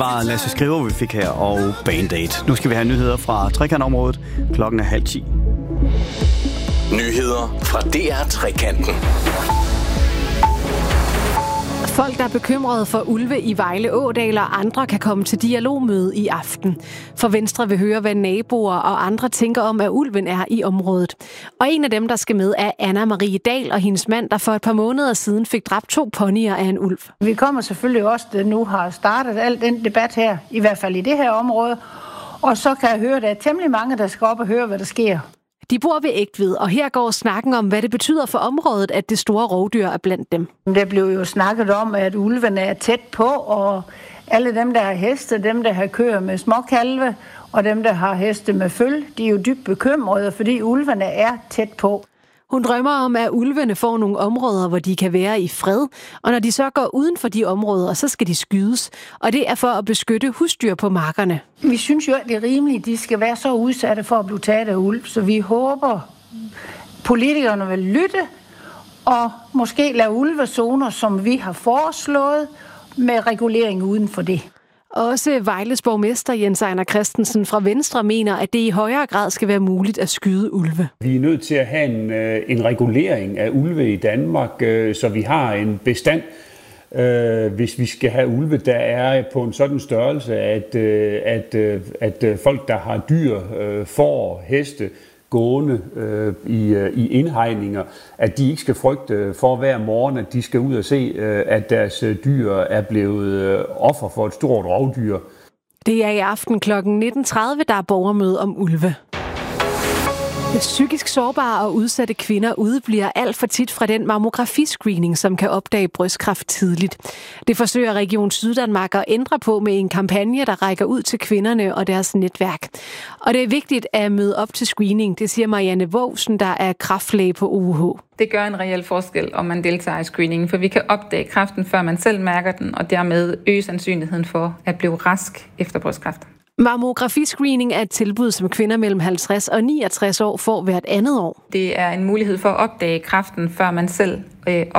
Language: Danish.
var Lasse Skriver, vi fik her, og Band Aid. Nu skal vi have nyheder fra Trekantområdet. Klokken er 9:30. Nyheder fra DR Trekanten. Folk, der er bekymrede for ulve i Vejle Ådal og andre, kan komme til dialogmøde i aften. For Venstre vil høre, hvad naboer og andre tænker om, at ulven er i området. Og en af dem, der skal med, er Anna Marie Dahl og hendes mand, der for et par måneder siden fik dræbt 2 ponyer af en ulv. Vi kommer selvfølgelig også, der nu har startet al den debat her, i hvert fald i det her område. Og så kan jeg høre, at der er temmelig mange, der skal op og høre, hvad der sker. De bor ved Egtved, og her går snakken om, hvad det betyder for området, at det store rovdyr er blandt dem. Der blev jo snakket om, at ulven er tæt på, og alle dem, der har heste, dem, der har køer med småkalve, og dem, der har heste med føl, de er jo dybt bekymrede, fordi ulvene er tæt på. Hun drømmer om, at ulvene får nogle områder, hvor de kan være i fred, og når de så går uden for de områder, så skal de skydes, og det er for at beskytte husdyr på markerne. Vi synes jo, at det er rimeligt, at de skal være så udsatte for at blive taget af ulv, så vi håber, politikerne vil lytte og måske lave ulvezoner, som vi har foreslået, med regulering uden for det. Også Vejles borgmester Jens Ejner Christensen fra Venstre mener, at det i højere grad skal være muligt at skyde ulve. Vi er nødt til at have en regulering af ulve i Danmark, så vi har en bestand, hvis vi skal have ulve, der er på en sådan størrelse, at folk, der har dyr, får, heste, gående i indhegninger, at de ikke skal frygte for hver morgen, at de skal ud og se, at deres dyr er blevet offer for et stort rovdyr. Det er i aften kl. 19.30, der er borgermøde om ulve. Psykisk sårbare og udsatte kvinder udebliver alt for tit fra den mammografiscreening, som kan opdage brystkræft tidligt. Det forsøger Region Syddanmark at ændre på med en kampagne, der rækker ud til kvinderne og deres netværk. Og det er vigtigt at møde op til screening, det siger Marianne Vågsen, der er kræftlæge på OUH. Det gør en reel forskel, om man deltager i screeningen, for vi kan opdage kræften, før man selv mærker den, og dermed øge sandsynligheden for at blive rask efter brystkræft. Mammografiscreening er et tilbud, som kvinder mellem 50 og 69 år får hvert andet år. Det er en mulighed for at opdage kræften, før man selv